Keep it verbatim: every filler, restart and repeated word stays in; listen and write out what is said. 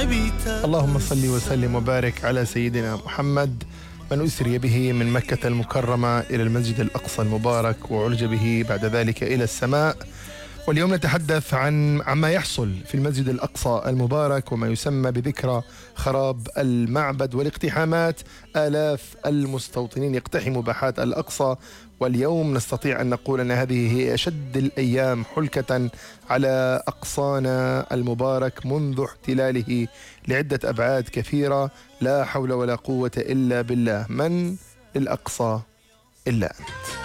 اللهم صل وسلم وبارك على سيدنا محمد من أسري به من مكة المكرمة إلى المسجد الأقصى المبارك وعرج به بعد ذلك إلى السماء. واليوم نتحدث عن عما يحصل في المسجد الأقصى المبارك وما يسمى بذكرى خراب المعبد والاقتحامات. آلاف المستوطنين يقتحموا باحات الأقصى، واليوم نستطيع أن نقول أن هذه هي أشد الأيام حلكة على أقصانا المبارك منذ احتلاله لعدة أبعاد كثيرة. لا حول ولا قوة إلا بالله. من للأقصى إلا أنت.